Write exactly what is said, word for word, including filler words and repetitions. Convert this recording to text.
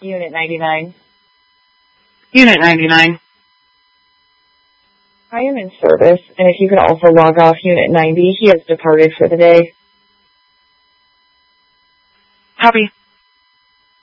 Unit ninety-nine. Unit ninety-nine. I am in service, and if you could also log off Unit ninety, he has departed for the day. Copy.